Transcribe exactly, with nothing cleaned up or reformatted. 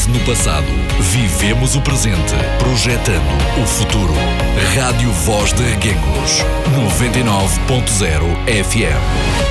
Perde-se no passado. Vivemos o presente. Projetando o futuro. Rádio Voz de Reguengos. noventa e nove ponto zero F M.